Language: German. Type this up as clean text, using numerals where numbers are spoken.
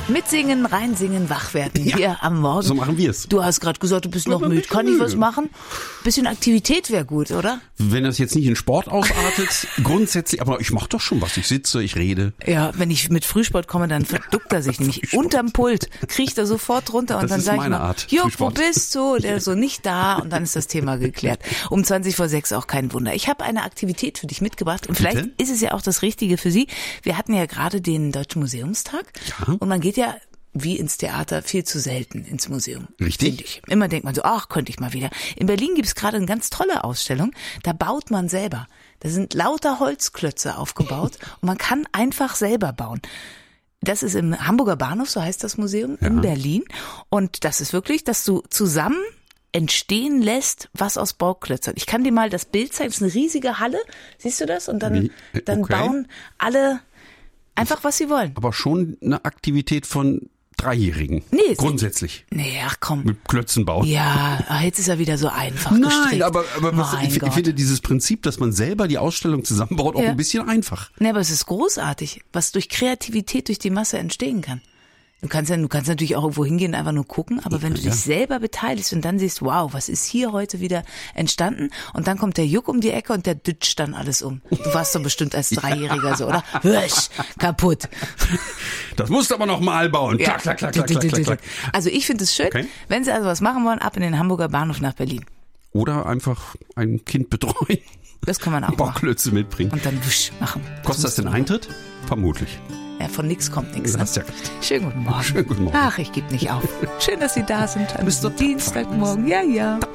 Mitsingen, reinsingen, wach werden. Ja, hier am Morgen. so machen wir es. Du hast gerade gesagt, du bist noch Aber müde. nicht Kann ich was müde. machen? Bisschen Aktivität wäre gut, oder? Wenn das jetzt nicht in Sport ausartet, grundsätzlich, aber ich mache doch schon was. Ich sitze, ich rede. Ja, wenn ich mit Frühsport komme, dann verduckt er sich nämlich unterm Pult, kriecht er sofort runter und Das dann ist sage ich meine mal, Art, Juck, wo Frühsport. bist du? Der so nicht da und dann ist das Thema geklärt. Um 6:20 auch kein Wunder. Ich habe eine Aktivität für dich mitgebracht und vielleicht Bitte? ist es ja auch das Richtige für Sie. Wir hatten ja gerade den Deutschen Museumstag und man geht ja wie ins Theater viel zu selten ins Museum. Richtig. Finde ich. Immer denkt man so, ach, könnte ich mal wieder. In Berlin gibt es gerade eine ganz tolle Ausstellung, da baut man selber. Da sind lauter Holzklötze aufgebaut und man kann einfach selber bauen. Das ist im Hamburger Bahnhof, so heißt das Museum, in Berlin. Und das ist wirklich, dass du zusammen entstehen lässt, was aus Bauklötzern. Ich kann dir mal das Bild zeigen, das ist eine riesige Halle, siehst du das? Und dann Okay. bauen alle einfach, was sie wollen. Aber schon eine Aktivität von Dreijährigen. Nee, grundsätzlich. Nee, ach komm. Mit Klötzen bauen. Ja, jetzt ist er wieder so einfach Nein, gestrickt. aber Mein ich Gott. finde dieses Prinzip, dass man selber die Ausstellung zusammenbaut, auch Ja. ein bisschen einfach. Nee, aber es ist großartig, was durch Kreativität durch die Masse entstehen kann. Du kannst natürlich auch irgendwo hingehen und einfach nur gucken, aber wenn du dich selber beteiligst und dann siehst, wow, was ist hier heute wieder entstanden? Und dann kommt der Juck um die Ecke und der dütscht dann alles um. Du warst doch bestimmt als Dreijähriger so, oder? Hörsch, kaputt. Das musst du aber noch mal bauen. Klack, klack, klack, klack, klack, klack, klack. Also ich finde es schön, Okay. wenn Sie also was machen wollen, ab in den Hamburger Bahnhof nach Berlin. Oder einfach ein Kind betreuen. Das kann man auch machen. Bauklötze mitbringen. Und dann wusch machen. Kostet das den Eintritt? Vermutlich. Ja, von nix kommt nix. Du Ne? hast ja recht. Schönen guten Morgen. Schönen guten Morgen. Ach, ich gebe nicht auf. Schön, dass Sie da sind. Am Bist du tapfer. Dienstagmorgen. Ja, ja.